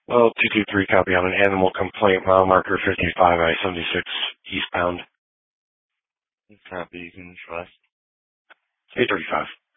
Well, 223 copy on an animal complaint, mile marker 55 I-76 eastbound. Copy, you can trust. 835.